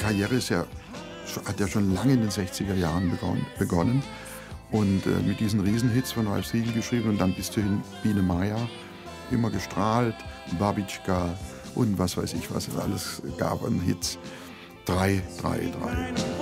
Karriere hat ja schon lange in den 60er Jahren begonnen. Und mit diesen Riesenhits von Ralf Siegel geschrieben und dann bis zu Biene Maya immer gestrahlt, Babitschka und was weiß ich, was es alles gab an Hits. 3, 3, 3.